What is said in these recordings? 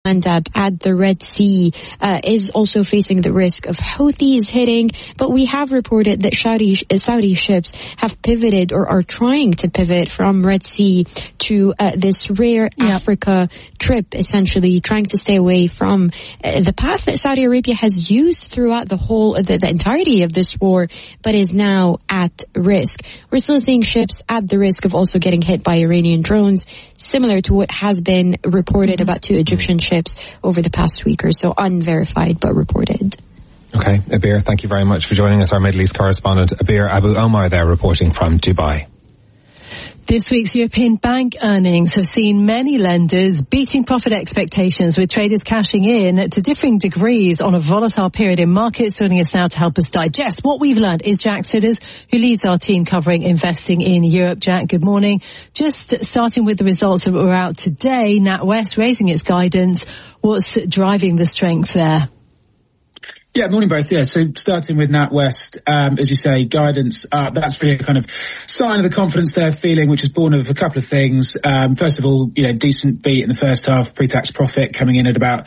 Mandab at the Red Sea is also facing the risk of Houthis hitting, but we have reported that Saudi ships have pivoted or are trying to pivot from Red Sea to this rare Africa trip, essentially trying to stay away from the path that Saudi Arabia has used throughout the entirety of this war, but is now at risk. We're still seeing ships at the risk of also getting hit by Iranian drones, similar to what has been reported about 2 Egyptian ships over the past week or so, unverified but reported. Okay, Abir, thank you very much for joining us, our Middle East correspondent, Abir Abu Omar there reporting from Dubai. This week's European bank earnings have seen many lenders beating profit expectations, with traders cashing in to differing degrees on a volatile period in markets. Joining us now to help us digest what we've learned is Jack Sidders, who leads our team covering investing in Europe. Jack, good morning. Just starting with the results that were out today, NatWest raising its guidance. What's driving the strength there? Yeah, morning both. Yeah, so starting with NatWest, as you say, guidance, that's really a kind of sign of the confidence they're feeling, which is born of a couple of things. First of all, decent beat in the first half, pre-tax profit coming in at about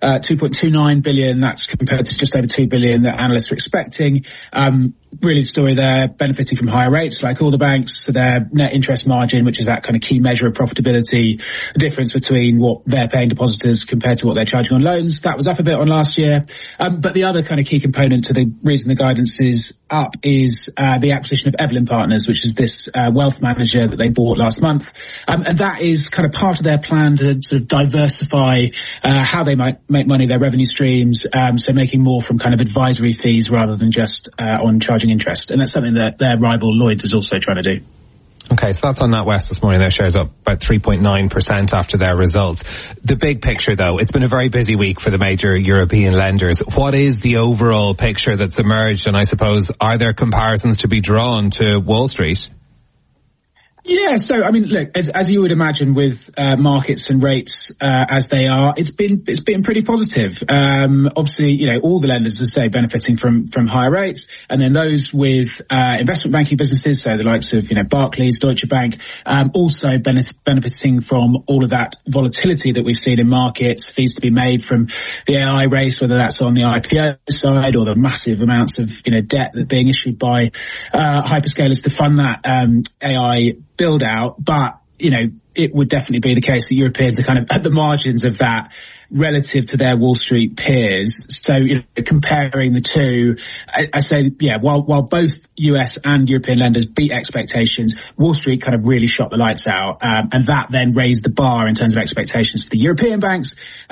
2.29 billion. That's compared to just over 2 billion that analysts were expecting. Really the story there, benefiting from higher rates like all the banks. So their net interest margin, which is that kind of key measure of profitability, the difference between what they're paying depositors compared to what they're charging on loans, that was up a bit on last year. But the other kind of key component to the reason the guidance is up is the acquisition of Evelyn Partners, which is this wealth manager that they bought last month. And that is kind of part of their plan to sort of diversify how they might make money, their revenue streams, so making more from kind of advisory fees rather than just on charging interest. And that's something that their rival Lloyds is also trying to do. Okay, so that's on NatWest this morning. Their shares up about 3.9% after their results. The big picture, though, it's been a very busy week for the major European lenders. What is the overall picture that's emerged? And I suppose, are there comparisons to be drawn to Wall Street? Yeah, so I mean, look, as you would imagine with markets and rates as they are, it's been pretty positive. Obviously, all the lenders, as I say, benefiting from higher rates, and then those with investment banking businesses, so the likes of Barclays, Deutsche Bank, also benefiting from all of that volatility that we've seen in markets, fees to be made from the AI race, whether that's on the IPO side or the massive amounts of debt that are being issued by hyperscalers to fund that AI build out. But it would definitely be the case that Europeans are kind of at the margins of that relative to their Wall Street peers. So, comparing the two, I say, while both US and European lenders beat expectations, Wall Street kind of really shot the lights out. And that then raised the bar in terms of expectations for the European banks.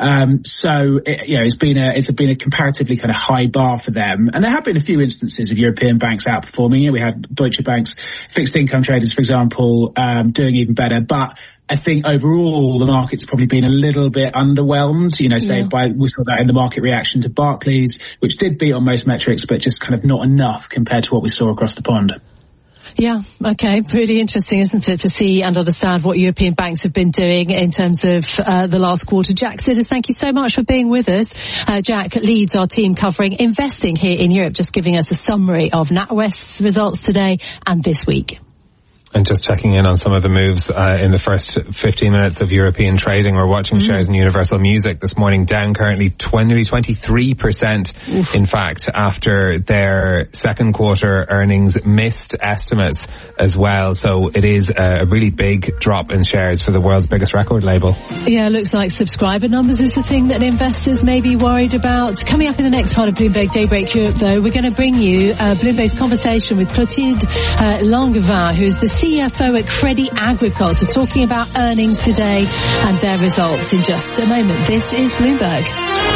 So, it's been a comparatively kind of high bar for them. And there have been a few instances of European banks outperforming. We had Deutsche Bank's fixed income traders, for example, doing even better. But I think overall the market's probably been a little bit underwhelmed, we saw that in the market reaction to Barclays, which did beat on most metrics, but just kind of not enough compared to what we saw across the pond. Yeah, okay. Really interesting, isn't it, to see and understand what European banks have been doing in terms of the last quarter. Jack Sidders, thank you so much for being with us. Jack leads our team covering investing here in Europe, just giving us a summary of NatWest's results today and this week. And just checking in on some of the moves in the first 15 minutes of European trading. We're watching shares in Universal Music this morning down currently 23%, in fact, after their second quarter earnings missed estimates as well. So it is a really big drop in shares for the world's biggest record label. Yeah, it looks like subscriber numbers is the thing that investors may be worried about. Coming up in the next part of Bloomberg Daybreak Europe, though, we're going to bring you Bloomberg's conversation with Clotilde Langevin, who is the CFO at Crédit Agricole, so talking about earnings today and their results in just a moment. This is Bloomberg.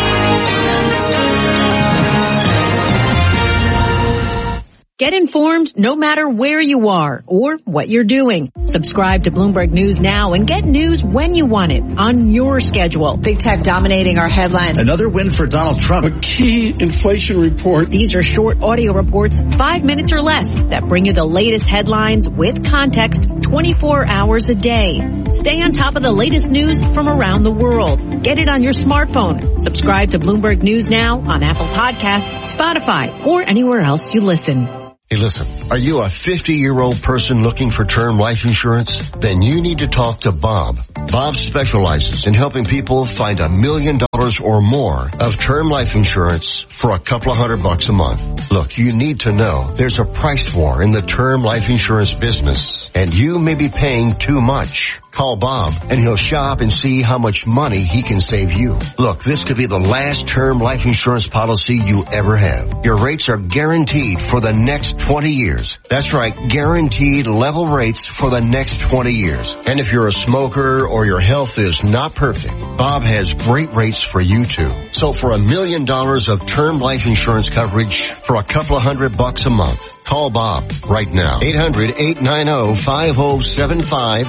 Get informed no matter where you are or what you're doing. Subscribe to Bloomberg News now and get news when you want it on your schedule. Big tech dominating our headlines. Another win for Donald Trump. A key inflation report. These are short audio reports, 5 minutes or less, that bring you the latest headlines with context 24 hours a day. Stay on top of the latest news from around the world. Get it on your smartphone. Subscribe to Bloomberg News now on Apple Podcasts, Spotify, or anywhere else you listen. Hey, listen, are you a 50-year-old person looking for term life insurance? Then you need to talk to Bob. Bob specializes in helping people find $1 million or more of term life insurance for a couple of $100 a month. Look, you need to know there's a price war in the term life insurance business, and you may be paying too much. Call Bob and he'll shop and see how much money he can save you. Look, this could be the last term life insurance policy you ever have. Your rates are guaranteed for the next 20 years. That's right, guaranteed level rates for the next 20 years. And if you're a smoker or your health is not perfect, Bob has great rates for you too. So for $1 million of term life insurance coverage for a couple of $100 a month, call Bob right now. 800-890-5075.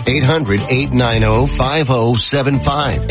800-890-5075.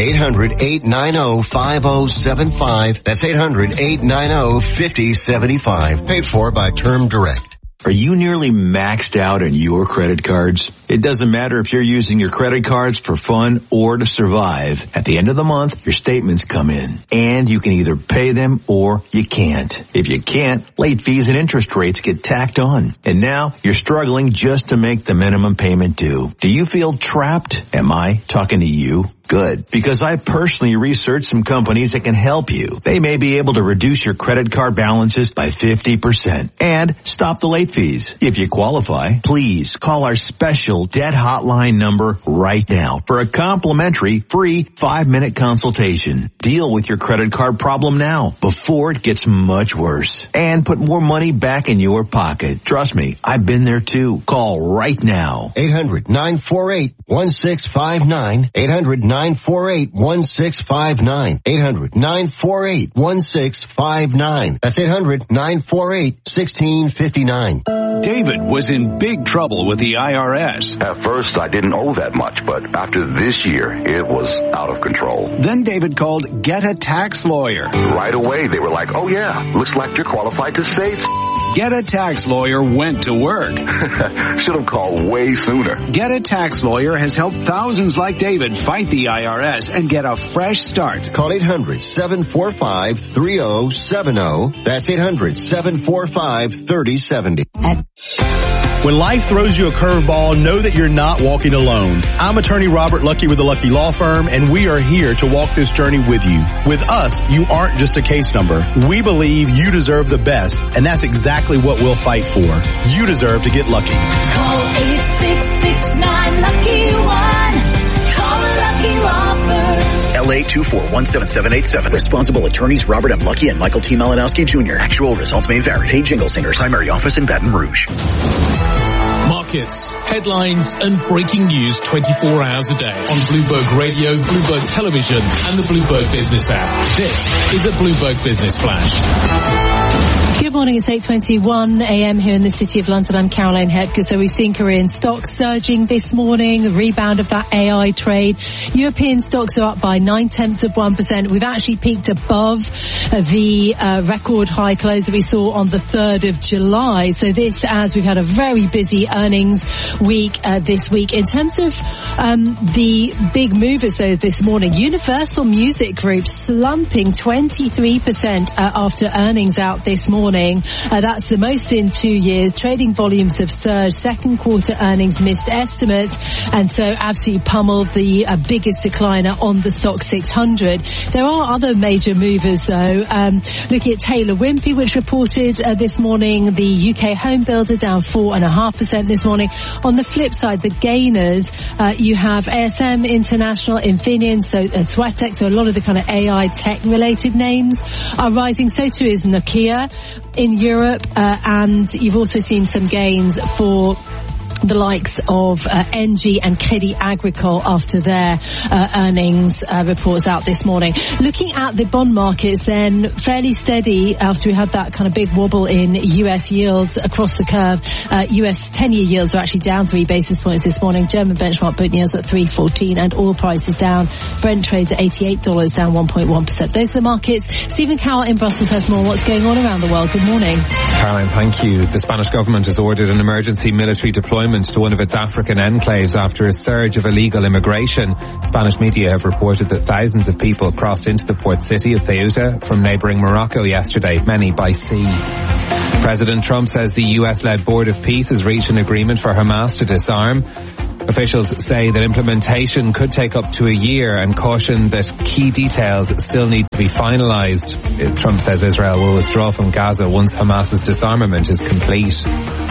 800-890-5075. That's 800-890-5075. Paid for by Term Direct. Are you nearly maxed out on your credit cards? It doesn't matter if you're using your credit cards for fun or to survive. At the end of the month, your statements come in, and you can either pay them or you can't. If you can't, late fees and interest rates get tacked on. And now you're struggling just to make the minimum payment due. Do you feel trapped? Am I talking to you? Good, because I personally researched some companies that can help you. They may be able to reduce your credit card balances by 50% and stop the late fees. If you qualify, please call our special debt hotline number right now for a complimentary free 5-minute consultation. Deal with your credit card problem now before it gets much worse and put more money back in your pocket. Trust me, I've been there too. Call right now. 800-948-1659. 800-948-1659. 800-948-1659. That's 800-948-1659. David was in big trouble with the IRS. At first, I didn't owe that much, but after this year, it was out of control. Then David called Get a Tax Lawyer. Right away, they were like, oh yeah, looks like you're qualified to save. Get a Tax Lawyer went to work. Should have called way sooner. Get a Tax Lawyer has helped thousands like David fight the IRS and get a fresh start. Call 800-745-3070. That's 800-745-3070. When life throws you a curveball, know that you're not walking alone. I'm attorney Robert Lucky with the Lucky Law Firm, and we are here to walk this journey with you. With us, you aren't just a case number. We believe you deserve the best, and that's exactly what we'll fight for. You deserve to get lucky. Call 866-9-LUCKY-1. Call the Lucky Law Firm. LA 2417787. Responsible attorneys Robert M. Lucky and Michael T. Malinowski Jr. Actual results may vary. Paid Jingle Singers. Primary office in Baton Rouge. Markets, headlines, and breaking news 24 hours a day on Bloomberg Radio, Bloomberg Television, and the Bloomberg Business app. This is the Bloomberg Business Flash. Good morning, it's 8:21 a.m. here in the City of London. I'm Caroline Hepker. So we've seen Korean stocks surging this morning, the rebound of that AI trade. European stocks are up by 0.9%. We've actually peaked above the record high close that we saw on the 3rd of July. So this, as we've had a very busy earnings week this week. In terms of the big movers, though, this morning, Universal Music Group slumping 23% after earnings out this morning. That's the most in 2 years. Trading volumes have surged. Second quarter earnings missed estimates, and so absolutely pummeled the biggest decliner on the stock 600. There are other major movers, though. Looking at Taylor Wimpey, which reported this morning, the UK home builder down 4.5% this morning. On the flip side, the gainers, you have ASM International, Infineon, so Sweatec, so a lot of the kind of AI tech-related names are rising. So too is Nokia in Europe, and you've also seen some gains for the likes of Engie and Crédit Agricole after their earnings reports out this morning. Looking at the bond markets, then fairly steady after we had that kind of big wobble in US yields across the curve. US 10-year yields are actually down 3 basis points this morning. German benchmark Bund yields at 3.14, and oil prices down. Brent trades at $88, down 1.1%. Those are the markets. Stephen Cowell in Brussels has more. What's going on around the world? Good morning. Caroline, thank you. The Spanish government has ordered an emergency military deployment to one of its African enclaves after a surge of illegal immigration. Spanish media have reported that thousands of people crossed into the port city of Ceuta from neighbouring Morocco yesterday, many by sea. President Trump says the US-led Board of Peace has reached an agreement for Hamas to disarm. Officials say that implementation could take up to a year and caution that key details still need to be finalised. Trump says Israel will withdraw from Gaza once Hamas's disarmament is complete.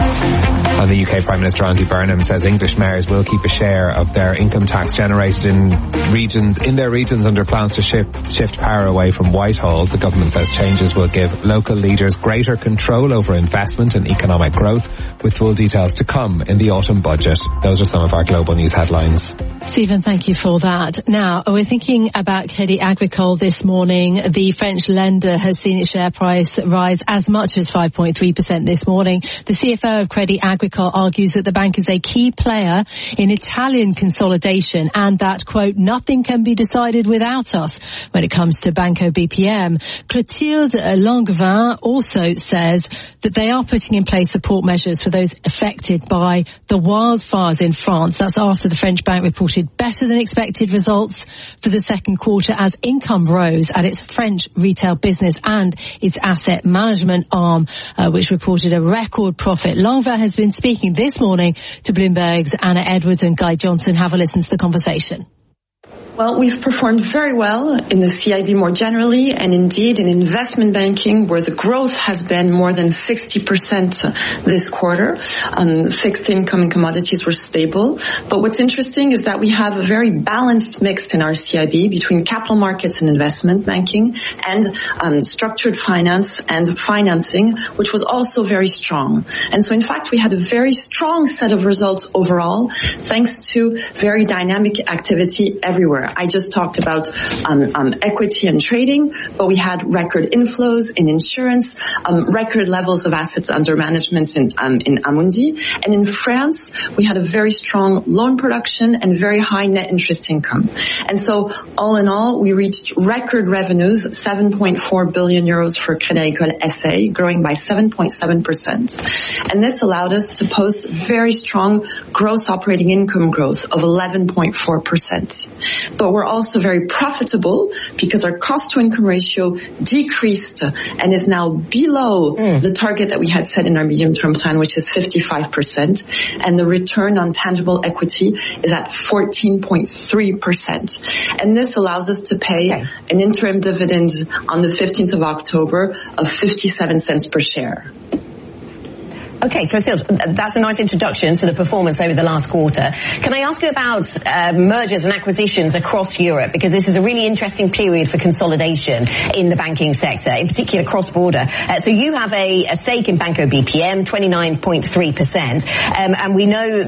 And the UK Prime Minister Andy Burnham says English mayors will keep a share of their income tax generated in their regions under plans to shift power away from Whitehall. The government says changes will give local leaders greater control over investment and economic growth, with full details to come in the autumn budget. Those are some of our global news headlines. Stephen, thank you for that. Now, we're thinking about Crédit Agricole this morning. The French lender has seen its share price rise as much as 5.3% this morning. The CFO of Crédit Agricole argues that the bank is a key player in Italian consolidation and that, quote, nothing can be decided without us when it comes to Banco BPM. Clotilde Langevin also says that they are putting in place support measures for those affected by the wildfires in France. That's after the French bank reported better than expected results for the second quarter as income rose at its French retail business and its asset management arm, which reported a record profit. Langevin has been speaking this morning to Bloomberg's Anna Edwards and Guy Johnson. Have a listen to the conversation. Well, we've performed very well in the CIB more generally, and indeed in investment banking, where the growth has been more than 60% this quarter. Fixed income and commodities were stable. But what's interesting is that we have a very balanced mix in our CIB between capital markets and investment banking and structured finance and financing, which was also very strong. And so, in fact, we had a very strong set of results overall, thanks to very dynamic activity everywhere. I just talked about equity and trading, but we had record inflows in insurance, record levels of assets under management in Amundi. And in France, we had a very strong loan production and very high net interest income. And so, all in all, we reached record revenues, 7.4 billion euros for Crédit Agricole SA, growing by 7.7%. And this allowed us to post very strong gross operating income growth of 11.4%. But we're also very profitable because our cost-to-income ratio decreased and is now below the target that we had set in our medium-term plan, which is 55%. And the return on tangible equity is at 14.3%. And this allows us to pay an interim dividend on the 15th of October of 57 cents per share. Okay, Clotilde, that's a nice introduction to the performance over the last quarter. Can I ask you about mergers and acquisitions across Europe? Because this is a really interesting period for consolidation in the banking sector, in particular cross-border. So you have a stake in Banco BPM, 29.3%. And we know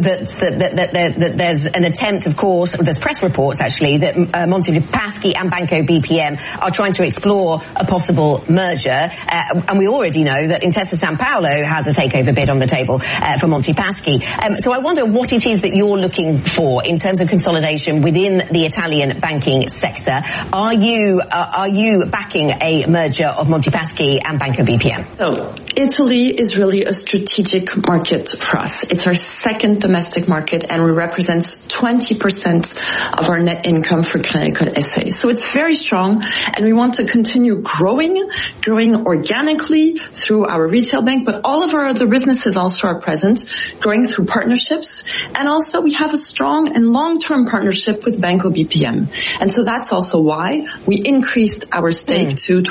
that there's an attempt, of course, there's press reports actually, that Monte dei Paschi and Banco BPM are trying to explore a possible merger. And we already know that Intesa Sanpaolo has a takeover bid on the table for Monte Paschi. So I wonder what it is that you're looking for in terms of consolidation within the Italian banking sector. Are you backing a merger of Monte Paschi and Banco BPM? So Italy is really a strategic market for us. It's our second domestic market and represents 20% of our net income for Crédit Agricole SA. So it's very strong and we want to continue growing organically through our retail bank, but all of our other businesses also are present, growing through partnerships. And also we have a strong and long-term partnership with Banco BPM. And so that's also why we increased our stake to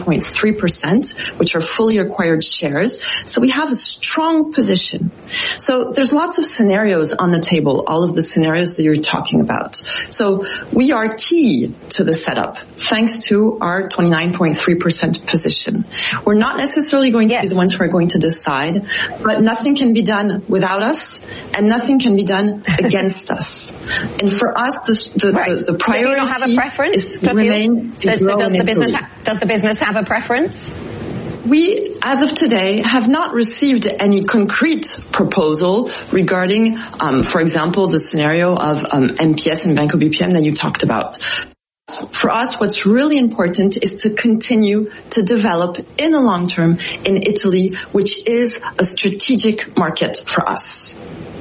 29.3%, which are fully acquired shares. So we have a strong position. So there's lots of scenarios on the table, all of the scenarios that you're talking about. So we are key to the setup, thanks to our 29.3% position. We're not necessarily going to be the ones who are going to decide, but nothing can be done without us, and nothing can be done against us. And for us, the priority so you don't have a preference, is to remain so does the business have a preference? We, as of today, have not received any concrete proposal regarding, for example, the scenario of MPS and Banco BPM that you talked about. For us, what's really important is to continue to develop in the long term in Italy, which is a strategic market for us.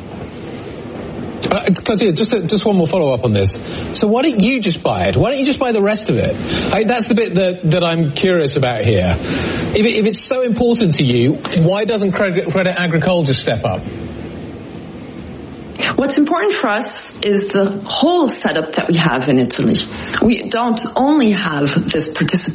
Clotilde, just one more follow-up on this. So why don't you just buy it? Why don't you just buy the rest of it? That's the bit that I'm curious about here. If it's so important to you, why doesn't Crédit Agricole just step up? What's important for us is the whole setup that we have in Italy. We don't only have this participation